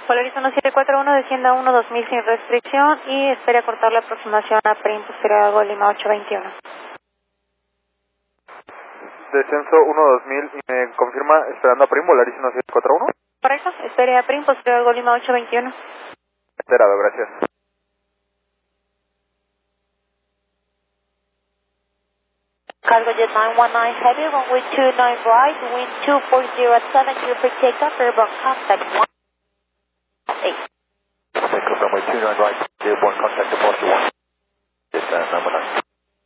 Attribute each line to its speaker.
Speaker 1: Polaris 1741, descienda 1-2000 sin restricción y espere cortar la aproximación a PRIM posterior a Gol Lima 821.
Speaker 2: Descenso 1-2000 y me confirma esperando a PRIM, Polaris 1741.
Speaker 1: Correcto, espere a PRIM posterior a Gol Lima 821.
Speaker 2: Esperado, gracias.
Speaker 1: Cargojet 919 Heavy, runway 29 right, wind 2407, clear for takeoff, airborne contact 1.
Speaker 3: Runway 29 right, airborne contact to 41. Number